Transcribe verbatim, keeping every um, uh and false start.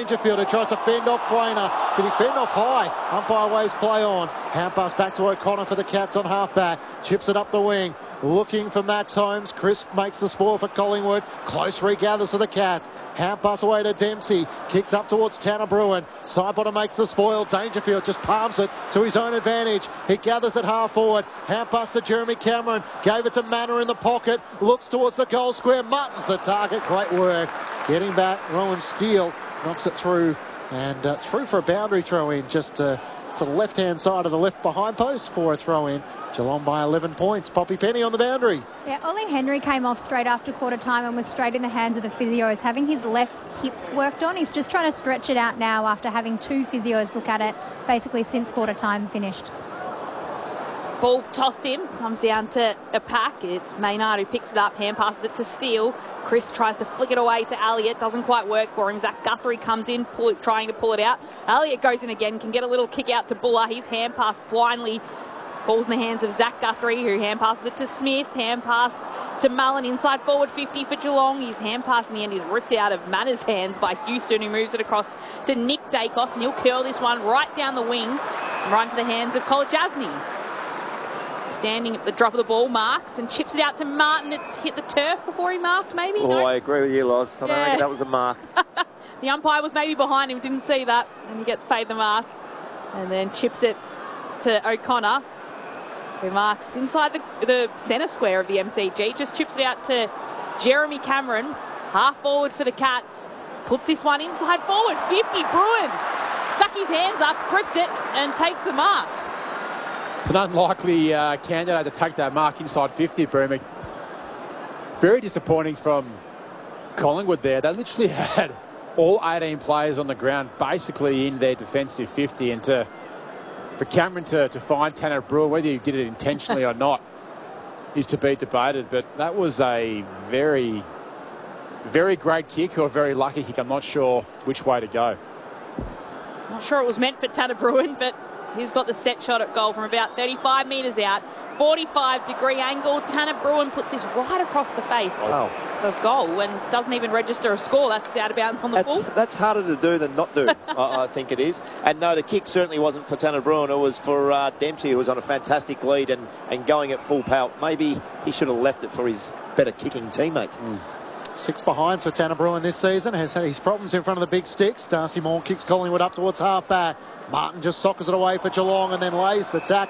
Dangerfield, who tries to fend off Quainer. Did he fend off high? Umpire waves play on. Hand pass back to O'Connor for the Cats on halfback. Chips it up the wing. Looking for Max Holmes. Crisp makes the spoil for Collingwood. Close regathers for the Cats. Hand pass away to Dempsey. Kicks up towards Tanner Bruin. Sidebottom makes the spoil. Dangerfield just palms it to his own advantage. He gathers it half forward. Hand pass to Jeremy Cameron. Gave it to Manor in the pocket. Looks towards the goal square. Martin's the target. Great work. Getting back. Rowan Steele knocks it through. And uh, through for a boundary throw in. Just uh, to the left-hand side of the left behind post for a throw in. Geelong by eleven points. Poppy Penny on the boundary. Yeah, Ollie Henry came off straight after quarter time and was straight in the hands of the physios, having his left hip worked on. He's just trying to stretch it out now after having two physios look at it basically since quarter time finished. Ball tossed in, comes down to a pack. It's Maynard who picks it up, hand passes it to Steele. Chris tries to flick it away to Elliott, doesn't quite work for him. Zach Guthrie comes in, pull it, trying to pull it out. Elliott goes in again, can get a little kick out to Buller. His hand pass blindly falls in the hands of Zach Guthrie, who hand passes it to Smith. Hand pass to Mullen, inside forward fifty for Geelong. His hand pass in the end is ripped out of Manners' hands by Houston, who moves it across to Nick Dacos, and he'll curl this one right down the wing and right into the hands of Kolodjasny. Standing at the drop of the ball, marks and chips it out to Martin. It's hit the turf before he marked, maybe? Oh, no? I agree with you, Loz. I don't Yeah. reckon that was a mark. The umpire was maybe behind him, didn't see that, and he gets paid the mark. And then chips it to O'Connor, who marks inside the, the centre square of the M C G. Just chips it out to Jeremy Cameron, half forward for the Cats. Puts this one inside forward, fifty. Bruin stuck his hands up, gripped it, and takes the mark. It's an unlikely uh, candidate to take that mark inside fifty, Brumick. Very disappointing from Collingwood there. They literally had all eighteen players on the ground basically in their defensive fifty, and to, for Cameron to, to find Tanner Bruin, whether he did it intentionally or not, is to be debated. But that was a very, very great kick, or a very lucky kick. I'm not sure which way to go. Not sure it was meant for Tanner Bruin, but he's got the set shot at goal from about thirty-five metres out. forty-five degree angle. Tanner Bruin puts this right across the face Oh. of goal and doesn't even register a score. That's out of bounds on the That's, ball. that's harder to do than not do, I, I think it is. And no, the kick certainly wasn't for Tanner Bruin. It was for uh, Dempsey, who was on a fantastic lead and, and going at full power. Maybe he should have left it for his better kicking teammates. Mm. Six behinds for Tanner Bruin this season. Has had his problems in front of the big sticks. Darcy Moore kicks Collingwood up towards half back. Martin just sockers it away for Geelong and then lays the tackle.